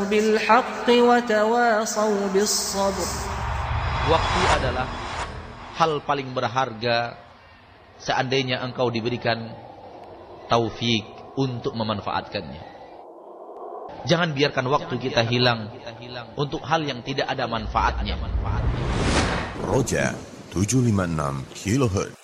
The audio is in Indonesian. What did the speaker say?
بالحق وتواصوا بالصبر. Waktu adalah hal paling berharga seandainya engkau diberikan taufik untuk memanfaatkannya. Jangan biarkan waktu kita hilang untuk hal yang tidak ada manfaatnya. Roja 756 kHz